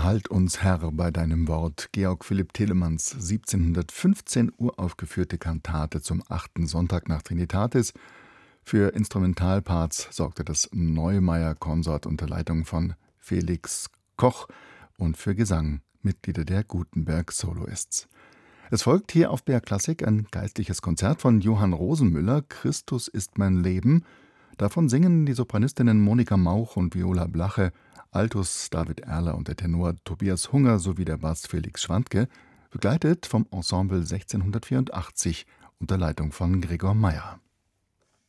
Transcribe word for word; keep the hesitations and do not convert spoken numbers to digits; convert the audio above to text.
Halt uns, Herr, bei deinem Wort. Georg Philipp Telemanns siebzehnhundertfünfzehn uraufgeführte Kantate zum achten Sonntag nach Trinitatis. Für Instrumentalparts sorgte das Neumeier-Konsort unter Leitung von Felix Koch und für Gesang Mitglieder der Gutenberg Soloists. Es folgt hier auf B R Klassik ein geistliches Konzert von Johann Rosenmüller, Christus ist mein Leben. Davon singen die Sopranistinnen Monika Mauch und Viola Blache, Altus David Erler und der Tenor Tobias Hunger sowie der Bass Felix Schwantke, begleitet vom Ensemble sechzehnhundertvierundachtzig unter Leitung von Gregor Meyer.